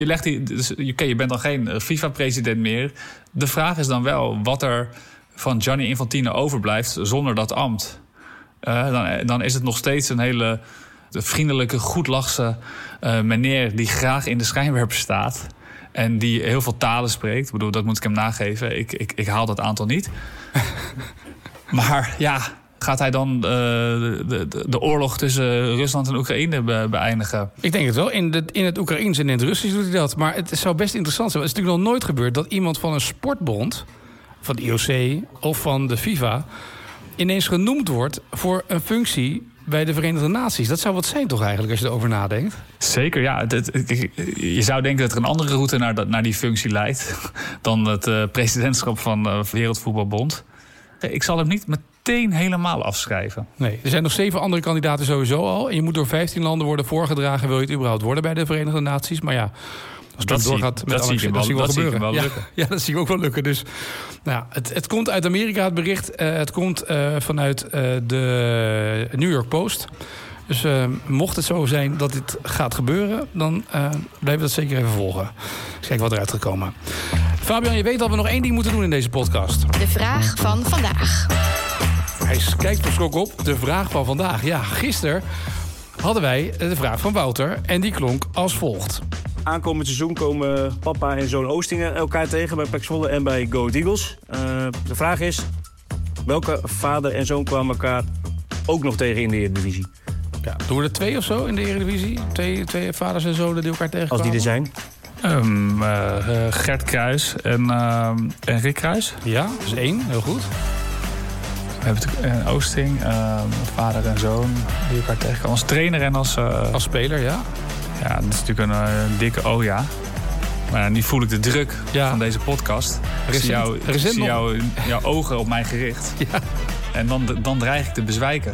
Je bent dan geen FIFA-president meer. De vraag is dan wel wat er van Gianni Infantino overblijft zonder dat ambt. Dan is het nog steeds een hele vriendelijke, goedlachse meneer die graag in de schijnwerper staat. En die heel veel talen spreekt. Ik bedoel, dat moet ik hem nageven. Ik haal dat aantal niet. Maar ja, gaat hij dan de oorlog tussen Rusland en Oekraïne beëindigen? Ik denk het wel. In het Oekraïens en in het Russisch doet hij dat. Maar het zou best interessant zijn. Het is natuurlijk nog nooit gebeurd dat iemand van een sportbond, van de IOC of van de FIFA, ineens genoemd wordt voor een functie bij de Verenigde Naties. Dat zou wat zijn toch eigenlijk, als je erover nadenkt? Zeker, ja. Je zou denken dat er een andere route naar die functie leidt dan het presidentschap van de Wereldvoetbalbond. Ik zal hem niet meteen helemaal afschrijven. Nee, er zijn nog 7 andere kandidaten sowieso al. En je moet door 15 landen worden voorgedragen, wil je het überhaupt worden bij de Verenigde Naties. Maar ja, als dat doorgaat met Alex, dat zie ik wel gebeuren. Ja, dat zie ik ook wel lukken. Dus nou, het komt uit Amerika, het bericht. Het komt vanuit de New York Post. Dus mocht het zo zijn dat dit gaat gebeuren, dan blijven we dat zeker even volgen. Dus kijk wat eruit gaat komen. Fabian, je weet dat we nog 1 ding moeten doen in deze podcast. De vraag van vandaag. Hij kijkt op schok op. De vraag van vandaag. Ja, gisteren hadden wij de vraag van Wouter. En die klonk als volgt. Aankomend seizoen komen papa en zoon Oostingen elkaar tegen bij PEC Zwolle en bij Go Ahead Eagles. De vraag is, welke vader en zoon kwamen elkaar ook nog tegen in de Eredivisie? Ja, doen we er 2 of zo in de Eredivisie? 2 vaders en zonen die elkaar tegenkwamen? Als die er zijn. Gert Kruijs en Rick Kruijs. Ja, dus 1, heel goed. We hebben natuurlijk Oosting, vader en zoon die elkaar tegenkwamen. Als trainer en als speler, ja. Ja, dat is natuurlijk een dikke ja. Maar nu voel ik de druk van deze podcast. Ik zie jouw ogen op mij gericht. Ja. En dan dreig ik te bezwijken.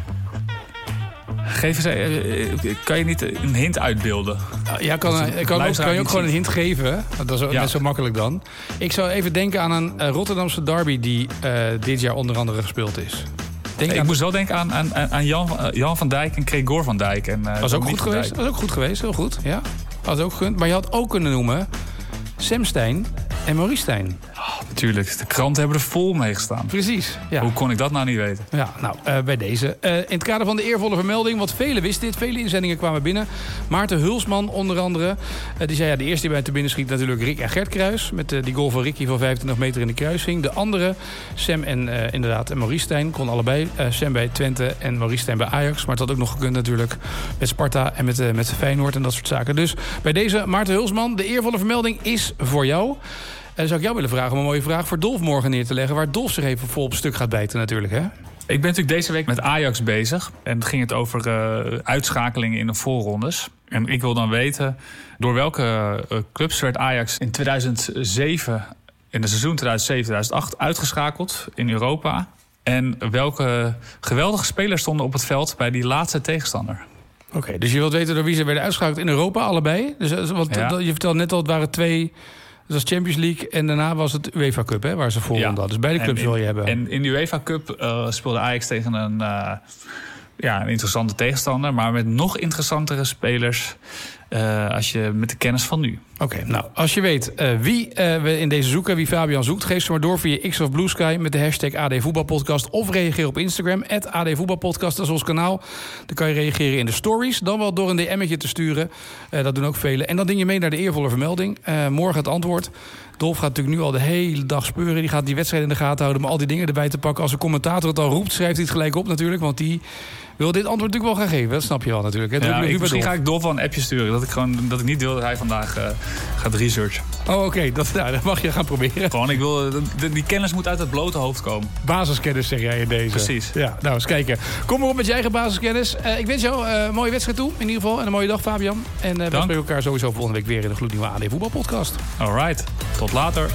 Kan je niet een hint uitbeelden? Ja, kan je ook gewoon een hint geven. Dat is ook net zo makkelijk dan. Ik zou even denken aan een Rotterdamse derby die dit jaar onder andere gespeeld is. Ik moest wel denken aan Jan van Dijk en Gregor van Dijk. En, was ook goed geweest. Dat was ook goed geweest, heel goed. Ja. Had ook gekund. Maar je had ook kunnen noemen Sam Stein en Maurice Stijn. Natuurlijk, de kranten hebben er vol mee gestaan. Precies. Ja. Hoe kon ik dat nou niet weten? Ja, nou, bij deze. In het kader van de eervolle vermelding, want velen wisten dit. Vele inzendingen kwamen binnen. Maarten Hulsman onder andere. Die zei, de eerste die bij te binnen schiet natuurlijk Rick en Gert Kruijs. Met die goal van Ricky van 25 meter in de kruising. De andere, Sam en inderdaad Maurice Stijn. Kon allebei. Sam bij Twente en Maurice Stijn bij Ajax. Maar het had ook nog gekund natuurlijk met Sparta en met Feyenoord en dat soort zaken. Dus bij deze, Maarten Hulsman, de eervolle vermelding is voor jou. En dan zou ik jou willen vragen om een mooie vraag voor Dolf morgen neer te leggen, waar Dolf zich even vol op stuk gaat bijten natuurlijk, hè? Ik ben natuurlijk deze week met Ajax bezig. En het ging het over uitschakelingen in de voorrondes. En ik wil dan weten, door welke clubs werd Ajax in 2007, in het seizoen 2007-2008, uitgeschakeld in Europa? En welke geweldige spelers stonden op het veld bij die laatste tegenstander? Oké, dus je wilt weten door wie ze werden uitgeschakeld in Europa, allebei? Dus, je vertelde net al, het waren 2... Dat was Champions League en daarna was het UEFA Cup, hè, waar ze voorronde hadden. Dus beide clubs wil je hebben. En in de UEFA Cup speelde Ajax tegen een interessante tegenstander, maar met nog interessantere spelers als je met de kennis van nu. Oké, nou, als je weet wie we in deze zoeken, wie Fabian zoekt, geef ze maar door via X of Blue Sky met de hashtag AD Voetbalpodcast of reageer op Instagram @AD Voetbalpodcast. Dat is ons kanaal. Dan kan je reageren in de stories, dan wel door een DM'tje te sturen. Dat doen ook velen. En dan ding je mee naar de eervolle vermelding. Morgen het antwoord. Dolf gaat natuurlijk nu al de hele dag speuren. Die gaat die wedstrijd in de gaten houden, maar al die dingen erbij te pakken. Als een commentator het al roept, schrijft hij het gelijk op natuurlijk, want die wil dit antwoord natuurlijk wel gaan geven. Dat snap je wel natuurlijk. Hè? Misschien ga ik Dolf wel een appje sturen. Dat ik niet wil dat hij vandaag gaat researchen. Oh, oké. Dat mag je gaan proberen. Gewoon, ik wil, die kennis moet uit het blote hoofd komen. Basiskennis, zeg jij in deze. Precies. Ja, nou, eens kijken. Kom maar op met je eigen basiskennis. Ik wens jou een mooie wedstrijd toe, in ieder geval. En een mooie dag, Fabian. En we spreken elkaar sowieso volgende week weer in de gloednieuwe AD Voetbalpodcast. Alright. Tot later.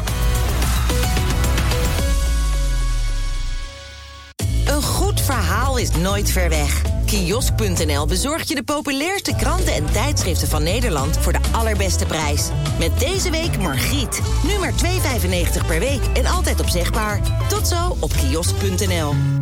Een goed verhaal is nooit ver weg. Kiosk.nl bezorgt je de populairste kranten en tijdschriften van Nederland voor de allerbeste prijs. Met deze week Margriet. Nu maar €2,95 per week en altijd opzegbaar. Tot zo op kiosk.nl.